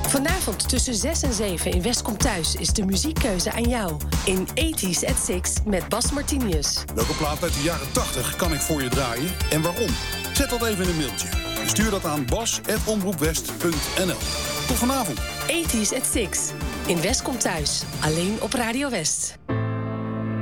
Vanavond tussen 6 en 7 in West Komt Thuis is de muziekkeuze aan jou. In 80s at 6 met Bas Martinius. Welke plaat uit de jaren 80 kan ik voor je draaien en waarom? Zet dat even in een mailtje. Stuur dat aan bas@omroepwest.nl. Tot vanavond. 80s at 6 in West Komt Thuis. Alleen op Radio West.